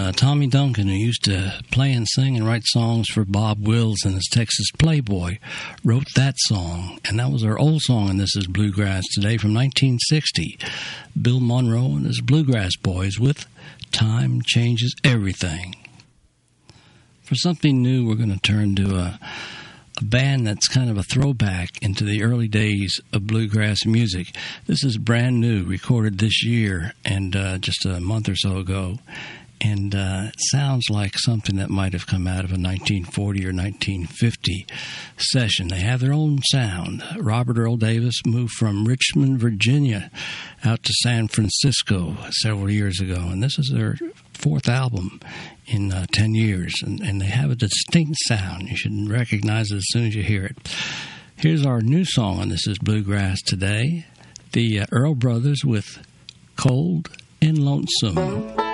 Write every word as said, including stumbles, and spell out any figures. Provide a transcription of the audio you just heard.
uh, Tommy Duncan, who used to play and sing and write songs for Bob Wills and his Texas Playboy, wrote that song. And that was our old song, and this is Bluegrass Today from nineteen sixty. Bill Monroe and his Bluegrass Boys with Time Changes Everything. For something new, we're going to turn to a, a band that's kind of a throwback into the early days of bluegrass music. This is brand new, recorded this year and uh, just a month or so ago. And uh, it sounds like something that might have come out of a nineteen forty or nineteen fifty session. They have their own sound. Robert Earl Davis moved from Richmond, Virginia, out to San Francisco several years ago. And this is their fourth album in uh, ten years. And, and they have a distinct sound. You should recognize it as soon as you hear it. Here's our new song, and this is Bluegrass Today. The uh, Earl Brothers with Cold and Lonesome.